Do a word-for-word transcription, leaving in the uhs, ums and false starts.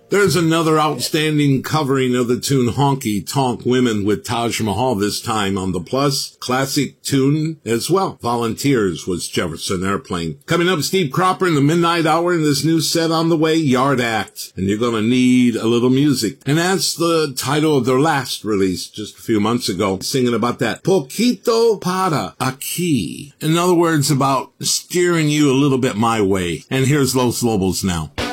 There's another outstanding covering of the tune Honky Tonk Women with Taj Mahal, this time on the Plus classic tune as well. Volunteers was Jefferson Airplane. Coming up, Steve Cropper in the Midnight Hour in this new set on the way, Yard Act. And you're going to need a little music. And that's the title of their last release just a few months ago, singing about that. Poquito para aquí. In other words, about steering you a little bit my way. And here's Los Lobos now.